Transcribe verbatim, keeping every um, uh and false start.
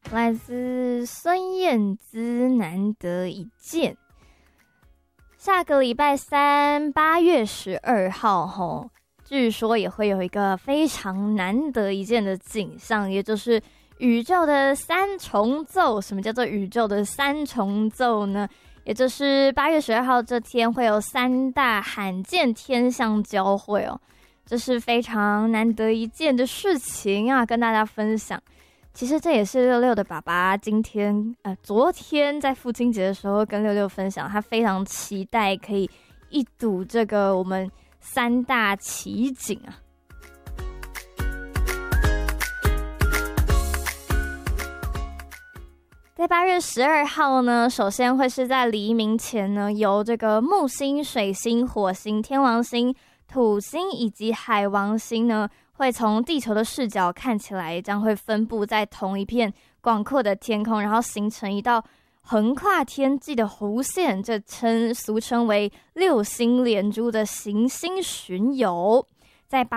来自孙燕姿，难得一见。下个礼拜三，八月十二号，吼，据说也会有一个非常难得一见的景象，也就是宇宙的三重奏。什么叫做宇宙的三重奏呢？也就是八月十二号这天会有三大罕见天象交汇哦，这是非常难得一见的事情啊，跟大家分享。其实这也是六六的爸爸今天呃昨天在父亲节的时候跟六六分享，他非常期待可以一睹这个我们三大奇景啊。在八月十二号呢，首先会是在黎明前呢，由这个木星、水星、火星、天王星、土星以及海王星呢，会从地球的视角看起来，将会分布在同一片广阔的天空，然后形成一道横跨天际的弧线，这称俗称为六星连珠的行星巡游。在